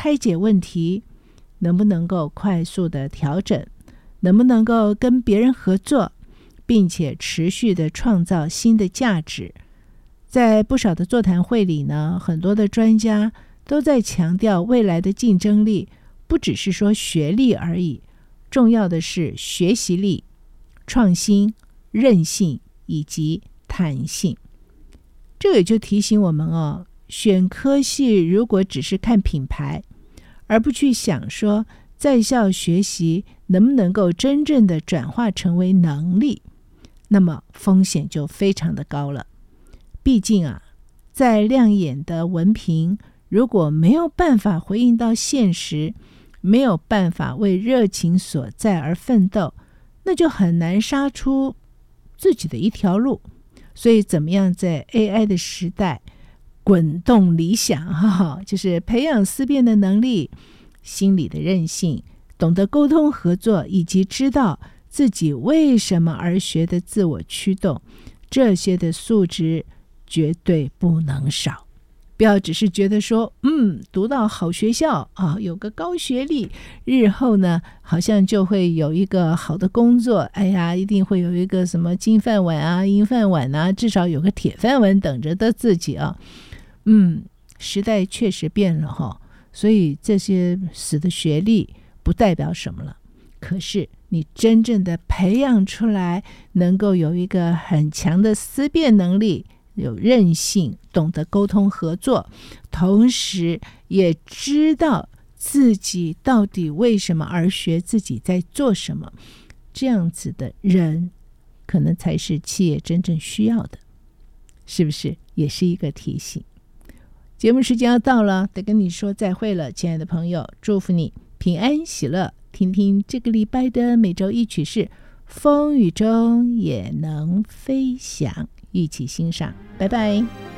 拆解问题，能不能够快速的调整，能不能够跟别人合作，并且持续的创造新的价值。在不少的座谈会里呢，很多的专家都在强调未来的竞争力不只是说学历而已，重要的是学习力、创新、韧性以及弹性。这个也就提醒我们选科系如果只是看品牌，而不去想说在校学习能不能够真正的转化成为能力，那么风险就非常的高了。毕竟再亮眼的文凭，如果没有办法回应到现实，没有办法为热情所在而奋斗，那就很难杀出自己的一条路。所以怎么样在 AI 的时代滚动理想，就是培养思辨的能力、心理的韧性，懂得沟通合作，以及知道自己为什么而学的自我驱动，这些的素质绝对不能少。不要只是觉得说读到好学校有个高学历，日后呢好像就会有一个好的工作，哎呀一定会有一个什么金饭碗银饭碗至少有个铁饭碗等着的自己时代确实变了所以这些死的学历不代表什么了。可是你真正的培养出来，能够有一个很强的思辨能力，有韧性，懂得沟通合作，同时也知道自己到底为什么而学，自己在做什么，这样子的人可能才是企业真正需要的，是不是？也是一个提醒。节目时间要到了，得跟你说再会了，亲爱的朋友，祝福你平安喜乐。听听这个礼拜的每周一曲是风雨中也能飞翔，一起欣赏，拜拜。